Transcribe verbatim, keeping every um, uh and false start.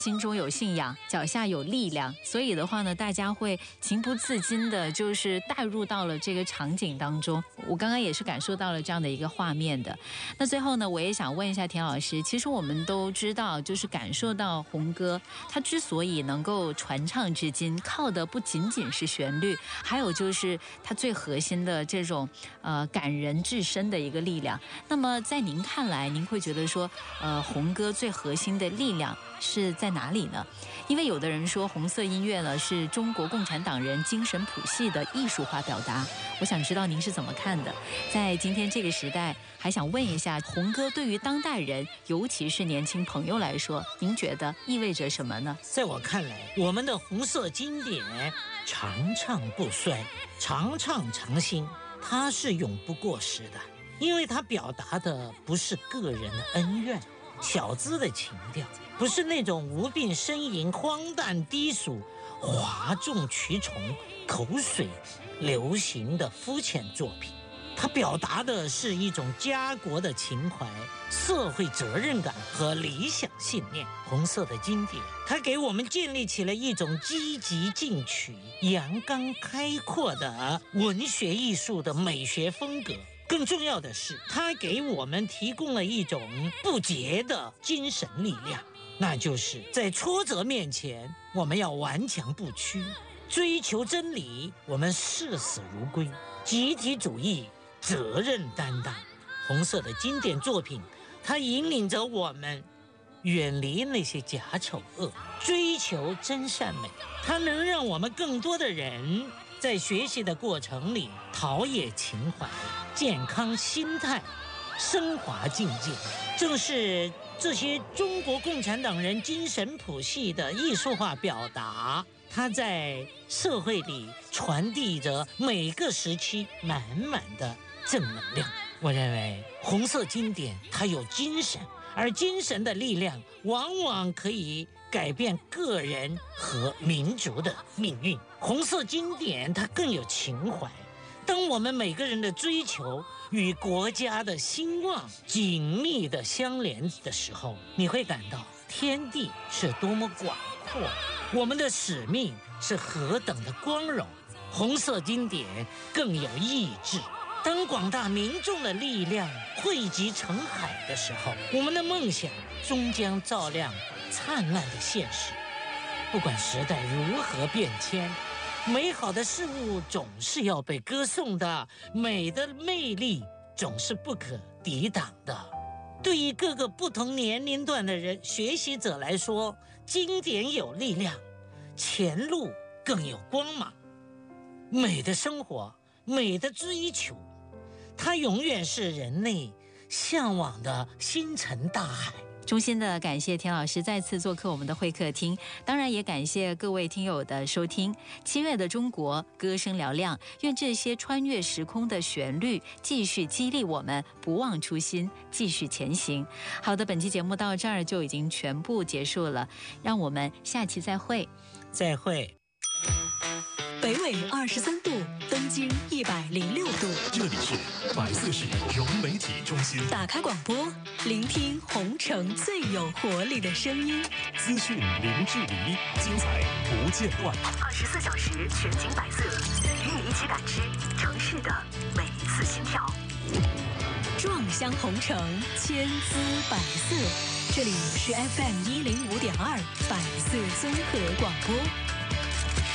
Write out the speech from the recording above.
心中有信仰，脚下有力量，所以的话呢，大家会情不自禁的，就是带入到了这个场景当中。我刚刚也是感受到了这样的一个画面的。那最后呢，我也想问一下田老师，其实我们都知道，就是感受到红歌他之所以能够传唱至今，靠的不仅仅是旋律，还有就是他最核心的这种呃感人至深的一个力量。那么在您看来，您会觉得说，呃，红歌最核心的力量是在哪里呢？因为有的人说红色音乐呢是中国共产党人精神谱系的艺术化表达，我想知道您是怎么看的。在今天这个时代，还想问一下，红歌对于当代人，尤其是年轻朋友来说，您觉得意味着什么呢？ 在我看来，我们的红色经典常唱不衰，常唱常新，它是永不过时的，因为它表达的不是个人的恩怨、小资的情调，不是那种无病呻吟、荒诞低俗、哗众取宠、口水流行的肤浅作品。它表达的是一种家国的情怀、社会责任感和理想信念。红色的经典，它给我们建立起了一种积极进取、阳刚开阔的文学艺术的美学风格。更重要的是，它给我们提供了一种不竭的精神力量，那就是在挫折面前，我们要顽强不屈，追求真理，我们视死如归，集体主义，责任担当。红色的经典作品，它引领着我们远离那些假丑恶，追求真善美。它能让我们更多的人在学习的过程里陶冶情怀，健康心态，升华境界。正是这些中国共产党人精神谱系的艺术化表达，它在社会里传递着每个时期满满的正能量。我认为红色经典它有精神，而精神的力量往往可以改变个人和民族的命运。红色经典它更有情怀，当我们每个人的追求与国家的兴旺紧密的相连的时候，你会感到天地是多么广阔，我们的使命是何等的光荣。红色经典更有意志，当广大民众的力量汇集成海的时候，我们的梦想终将照亮灿烂的现实。不管时代如何变迁，美好的事物总是要被歌颂的，美的魅力总是不可抵挡的。对于各个不同年龄段的人学习者来说，经典有力量，前路更有光芒。美的生活，美的追求，它永远是人类向往的星辰大海。 衷心的感谢田老师再次做客我们的会客厅，当然也感谢各位听友的收听。七月的中国，歌声嘹亮，愿这些穿越时空的旋律继续激励我们不忘初心，继续前行。好的，本期节目到这儿就已经全部结束了，让我们下期再会。 再会。 北纬二十三度，东经一百零六度。 这里是百色市融媒体中心。 打开广播，聆听红城最有活力的声音。 资讯零距离，精彩不间断。 二十四小时全景百色，与你一起感知城市的每一次心跳。壮乡红城，千姿百色。这里是 F M 一零五点二百色综合广播。